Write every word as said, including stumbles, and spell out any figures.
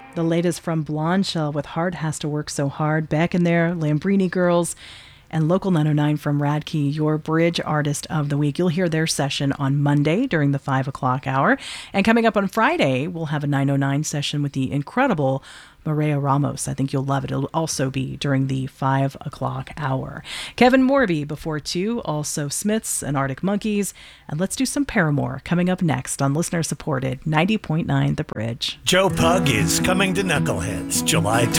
The latest from Blondshell with Heart Has to Work So Hard. Back in there, Lambrini Girls, and Local nine oh nine from Radke, your Bridge Artist of the Week. You'll hear their session on Monday during the five o'clock hour. And coming up on Friday, we'll have a nine oh nine session with the incredible Maria Ramos. I think you'll love it. It'll also be during the five o'clock hour. Kevin Morby before two, also Smiths and Arctic Monkeys. And let's do some Paramore coming up next on listener-supported ninety point nine The Bridge. Joe Pug is coming to Knuckleheads July